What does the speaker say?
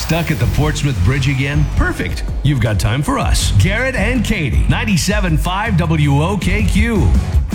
Stuck at the Portsmouth Bridge again? Perfect. You've got time for us. Garrett and Katie, 97.5 WOKQ.